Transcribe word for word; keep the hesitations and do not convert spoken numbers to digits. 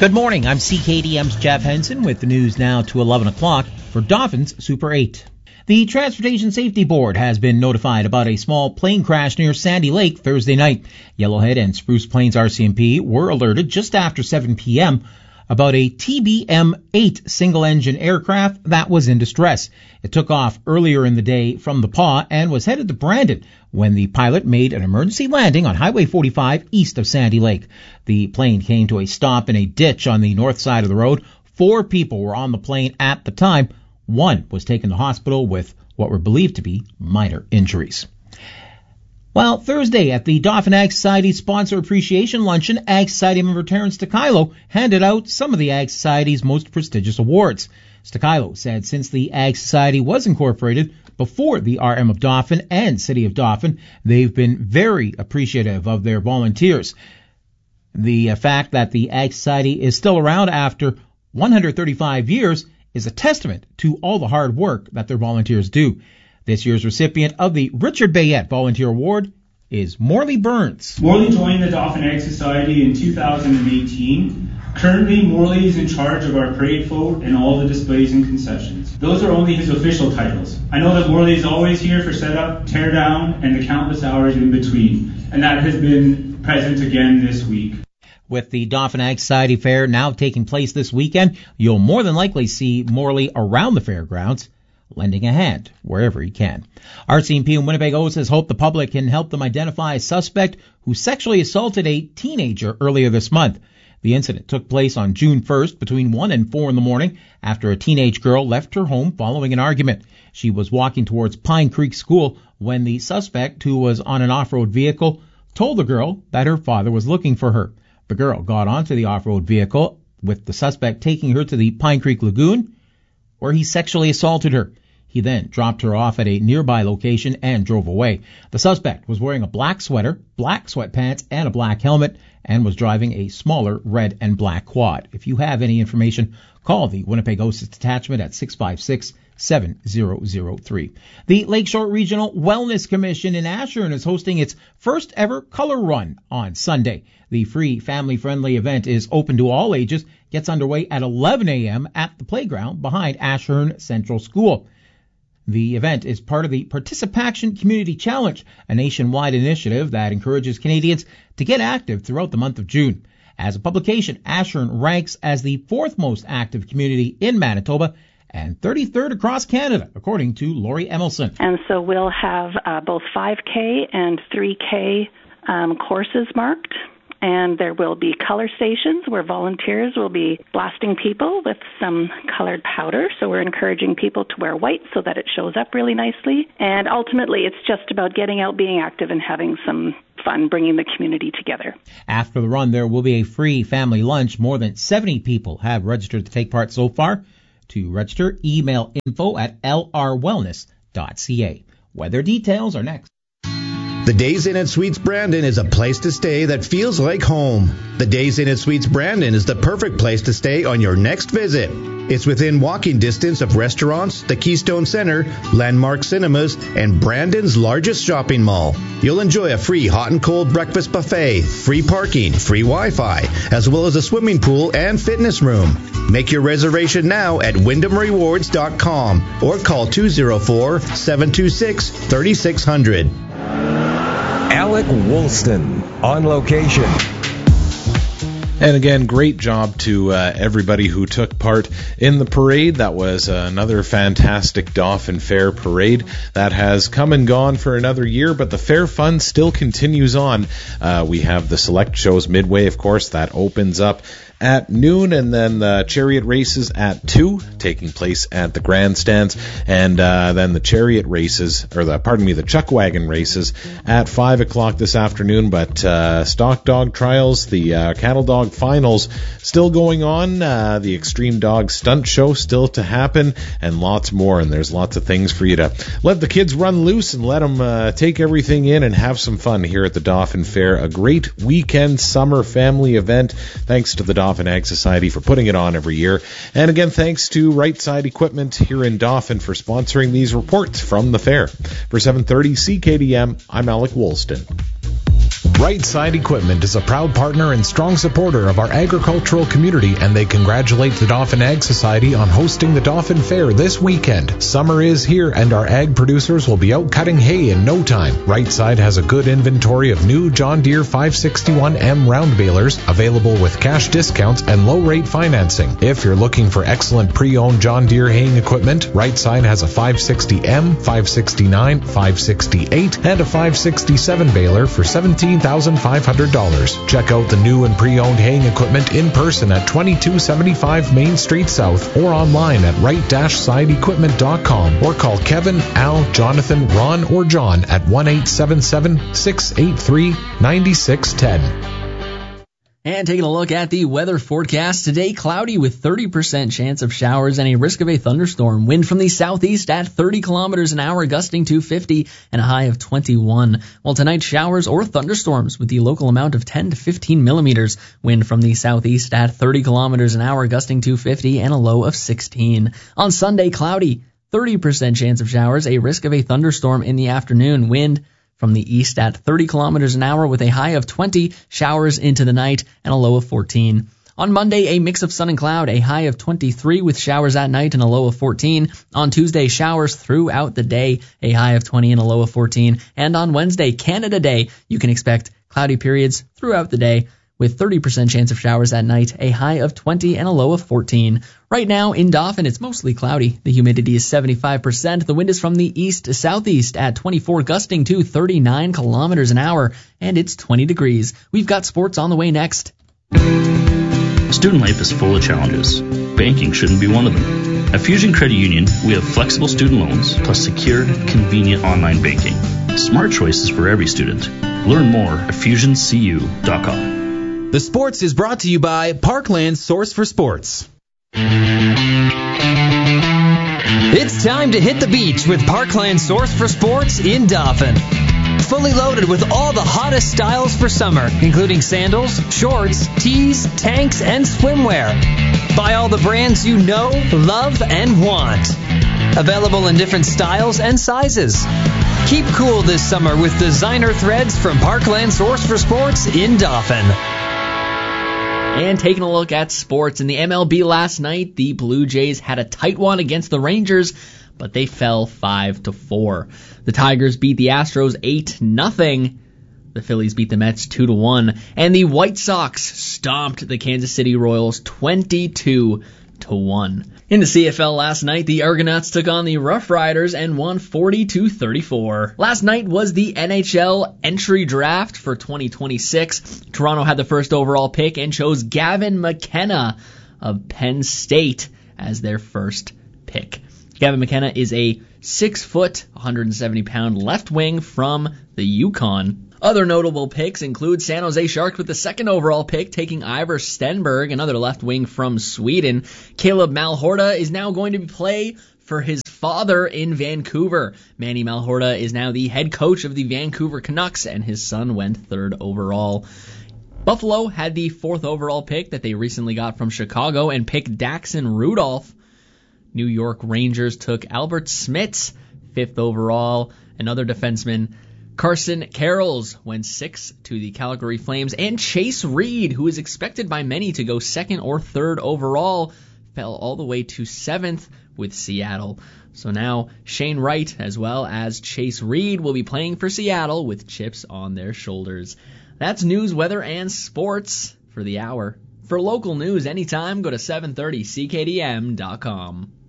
Good morning. I'm C K D M's Jeff Henson with the news now to eleven o'clock for Dauphins Super eight. The Transportation Safety Board has been notified about a small plane crash near Sandy Lake Thursday night. Yellowhead and Spruce Plains R C M P were alerted just after seven p.m. about a T B M eight single-engine aircraft that was in distress. It took off earlier in the day from the P A W and was headed to Brandon when the pilot made an emergency landing on Highway forty-five east of Sandy Lake. The plane came to a stop in a ditch on the north side of the road. Four people were on the plane at the time. One was taken to hospital with what were believed to be minor injuries. Well, Thursday at the Dauphin Ag Society Sponsor Appreciation Luncheon, Ag Society member Terrence Stakilo handed out some of the Ag Society's most prestigious awards. Stakilo said since the Ag Society was incorporated before the R M of Dauphin and City of Dauphin, they've been very appreciative of their volunteers. The uh, fact that the Ag Society is still around after one hundred thirty-five years is a testament to all the hard work that their volunteers do. This year's recipient of the Richard Bayette Volunteer Award is Morley Burns. Morley joined the Dauphin Ag Society in two thousand eighteen. Currently, Morley is in charge of our parade float and all the displays and concessions. Those are only his official titles. I know that Morley is always here for setup, tear down, and the countless hours in between, and that has been present again this week. With the Dauphin Ag Society Fair now taking place this weekend, you'll more than likely see Morley around the fairgrounds, lending a hand wherever he can. R C M P in Winnebago says hope the public can help them identify a suspect who sexually assaulted a teenager earlier this month. The incident took place on June first between one and four in the morning after a teenage girl left her home following an argument. She was walking towards Pine Creek School when the suspect, who was on an off-road vehicle, told the girl that her father was looking for her. The girl got onto the off-road vehicle, with the suspect taking her to the Pine Creek Lagoon, where he sexually assaulted her. He then dropped her off at a nearby location and drove away. The suspect was wearing a black sweater, black sweatpants, and a black helmet, and was driving a smaller red and black quad. If you have any information, call the Winnipeg O S I S Detachment at six five six, seven zero zero three. The Lakeshore Regional Wellness Commission in Ashern is hosting its first ever color run on Sunday. The free family-friendly event is open to all ages, gets underway at eleven a.m. at the playground behind Ashern Central School. The event is part of the Participation Community Challenge, a nationwide initiative that encourages Canadians to get active throughout the month of June. As a publication, Ashern ranks as the fourth most active community in Manitoba and thirty-third across Canada, according to Lori Emelson. And so we'll have uh, both five K and three K um, courses marked. And there will be color stations where volunteers will be blasting people with some colored powder. So we're encouraging people to wear white so that it shows up really nicely. And ultimately, it's just about getting out, being active, and having some fun, bringing the community together. After the run, there will be a free family lunch. More than seventy people have registered to take part so far. To register, email info at l r wellness dot c a. Weather details are next. The Days Inn at Suites Brandon is a place to stay that feels like home. The Days Inn at Suites Brandon is the perfect place to stay on your next visit. It's within walking distance of restaurants, the Keystone Center, Landmark Cinemas, and Brandon's largest shopping mall. You'll enjoy a free hot and cold breakfast buffet, free parking, free Wi-Fi, as well as a swimming pool and fitness room. Make your reservation now at wyndham rewards dot com or call two oh four, seven two six, three six zero zero. Alec Woolston on location. And again, great job to uh, everybody who took part in the parade. That was uh, another fantastic Dauphin Fair parade that has come and gone for another year, but the fair fun still continues on. Uh, we have the select shows midway, of course, that opens up at noon, and then the chariot races at two, taking place at the grandstands, and uh, then the chariot races, or the, pardon me, the chuck wagon races at five o'clock this afternoon. But uh, stock dog trials, the uh, cattle dog finals still going on, uh, the extreme dog stunt show still to happen, and lots more. And there's lots of things for you to let the kids run loose and let them uh, take everything in and have some fun here at the Dauphin Fair. A great weekend summer family event. Thanks to the Dauphin Ag Society for putting it on every year. And again, thanks to Right Side Equipment here in Dauphin for sponsoring these reports from the fair. For seven thirty C K D M, I'm Alec Woolston. Right Side Equipment is a proud partner and strong supporter of our agricultural community, and they congratulate the Dauphin Ag Society on hosting the Dauphin Fair this weekend. Summer is here, and our ag producers will be out cutting hay in no time. Right Side has a good inventory of new John Deere five sixty-one M round balers available with cash discounts and low-rate financing. If you're looking for excellent pre-owned John Deere haying equipment, Right Side has a five sixty M, five sixty-nine, five sixty-eight, and a five sixty-seven baler for seventeen thousand five hundred dollars. Check out the new and pre-owned haying equipment in person at twenty-two seventy-five Main Street South or online at right side equipment dot com, or call Kevin, Al, Jonathan, Ron, or John at one eight seven seven, six eight three, nine six one zero. And taking a look at the weather forecast today, cloudy with thirty percent chance of showers and a risk of a thunderstorm. Wind from the southeast at thirty kilometers an hour, gusting to fifty, and a high of twenty-one. While tonight, showers or thunderstorms with the local amount of ten to fifteen millimeters. Wind from the southeast at thirty kilometers an hour, gusting to fifty, and a low of sixteen. On Sunday, cloudy, thirty percent chance of showers, a risk of a thunderstorm in the afternoon. Wind from the east at thirty kilometers an hour with a high of twenty, showers into the night, and a low of fourteen. On Monday, a mix of sun and cloud, a high of twenty-three with showers at night and a low of fourteen. On Tuesday, showers throughout the day, a high of twenty and a low of fourteen. And on Wednesday, Canada Day, you can expect cloudy periods throughout the day with thirty percent chance of showers at night, a high of twenty and a low of fourteen. Right now in Dauphin, it's mostly cloudy. The humidity is seventy-five percent. The wind is from the east to southeast at twenty-four, gusting to thirty-nine kilometers an hour, and it's twenty degrees. We've got sports on the way next. Student life is full of challenges. Banking shouldn't be one of them. At Fusion Credit Union, we have flexible student loans plus secure, convenient online banking. Smart choices for every student. Learn more at fusion c u dot com. The Sports is brought to you by Parkland Source for Sports. It's time to hit the beach with Parkland Source for Sports in Dauphin. Fully loaded with all the hottest styles for summer, including sandals, shorts, tees, tanks, and swimwear. Buy all the brands you know, love, and want. Available in different styles and sizes. Keep cool this summer with designer threads from Parkland Source for Sports in Dauphin. And taking a look at sports in the M L B last night, the Blue Jays had a tight one against the Rangers, but they fell five to four. The Tigers beat the Astros eight nothing. The Phillies beat the Mets two to one, and the White Sox stomped the Kansas City Royals twenty-two to one. In the C F L last night, the Argonauts took on the Rough Riders and won forty-two thirty-four. Last night was the N H L entry draft for twenty twenty-six. Toronto had the first overall pick and chose Gavin McKenna of Penn State as their first pick. Gavin McKenna is a six foot, one hundred seventy pound left wing from the Yukon. Other notable picks include San Jose Sharks with the second overall pick, taking Ivar Stenberg, another left wing from Sweden. Caleb Malhorta is now going to play for his father in Vancouver. Manny Malhorta is now the head coach of the Vancouver Canucks, and his son went third overall. Buffalo had the fourth overall pick that they recently got from Chicago and picked Daxon Rudolph. New York Rangers took Albert Smits, fifth overall, another defenseman. Carson Carrolls went sixth to the Calgary Flames, and Chase Reed, who is expected by many to go second or third overall, fell all the way to seventh with Seattle. So now Shane Wright as well as Chase Reed will be playing for Seattle with chips on their shoulders. That's news, weather, and sports for the hour. For local news anytime, go to seven thirty C K D M dot com.